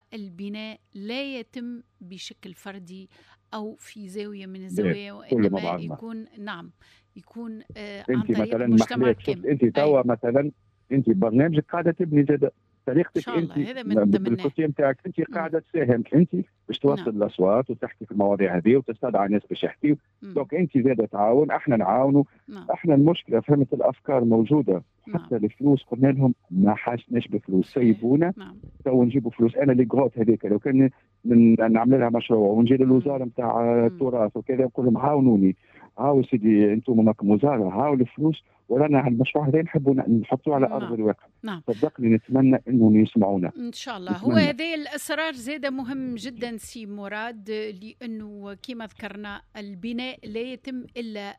البناء لا يتم بشكل فردي أو في زاوية من الزوايا، وإنما يكون يكون عن طريق مجتمع كامل. أنت توا مثلا أنت برنامجك قاعدة تبني زاد طريقتك أنت بالكوتي نتاعك، أنت قاعدة تساهم أنت باش توصل الأصوات وتحكي في المواضيع هذه وتستدعي ناس باش يحكيوا. دونك أنت زاد تعاون، احنا نعاونوا. احنا المشكلة فهمت الأفكار موجودة، حتى الفلوس قلنا لهم ما حاجناش بفلوس، سيبونا تو نجيبوا فلوس. أنا اللي قرأت هذيك لو كان نعمل لها مشروع ونجي للوزارة نتاع التراث وكذا نقول لهم عاونوني، هاو سيدي انتم ماكم وزاره، هاو الفلوس ورانا المشروع هذا نحبوا نحطوه على ارض الواقع. صدقني نتمنى انهم يسمعونا ان شاء الله. هو هذا الاصرار زاد مهم جدا سي مراد، لانه كما ذكرنا البناء لا يتم الا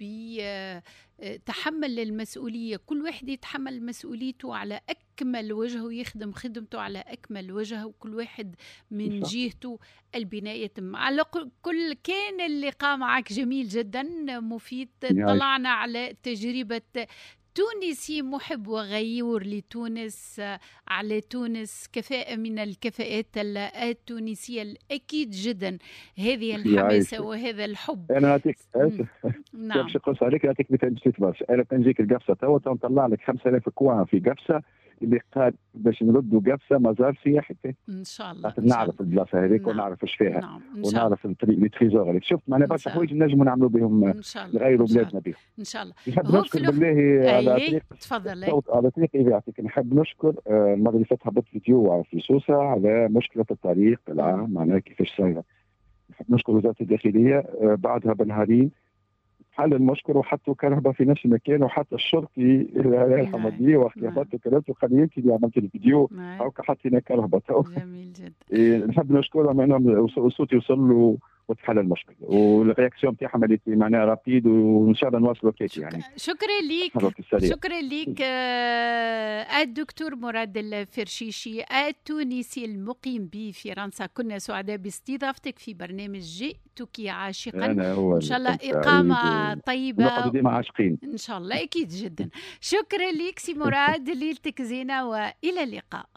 بتحمل المسؤوليه، كل واحد يتحمل مسؤوليته على اكمل وجه ويخدم خدمته على اكمل وجه، وكل واحد من جهته البناء يتم. على كل كان اللقاء معك جميل جدا مفيد، طلعنا على تجربة تونسي محب وغيور لتونس، على تونس كفاءة من الكفاءات التونسية الأكيد جدا، هذه الحماسة وهذا الحب. أنا أعطيك باش نقص عليك، أعطيك مثال بسيط برشا. أنا كنجيك القفصة توا نطلع لك 5000 كوان في قفصة اللي قال باش نردوا قفصة مزار سياحي ان شاء الله. نعرف البلاصه هذيك ونعرف ايش فيها، ونعرف الطريق لي تريزور اللي شفت معناها برشا حوايج نجموا نعملوا بهم، نغيروا بلادنا بهم ان شاء الله. نحب نشكر بالله على طريق تفضل على طريق يعطيك. نحب نشكر المره اللي فاتت هبطت فيديو في سوسه على مشكله الطريق العام معناها كيفاش صايره. نحب نشكر وزاره الداخليه بعدها بنهارين حل المشكل وحطوا كهرباء في نفس المكان، وحتى الشرطي الحمدية واختيارات وكلمته قال يمكن اللي عملت الفيديو او حطينا كهرباء. جميل جدا. نحب نشكرهم انهم صوتي يوصل له وتحل المشكل، والرياكسيون تاعهم اللي معناها رابيد، وان شاء الله نواصلوا كيف يعني. شكرا ليك شكرا ليك الدكتور مراد الفرشيشي التونسي المقيم بفرنسا. كنا سعداء باستضافتك في برنامج جئتك عاشقا، ان شاء الله اقامه طيبه نقعد ديما عاشقين ان شاء الله. اكيد جدا. شكرا ليك سي مراد، ليلتك زينه والى اللقاء.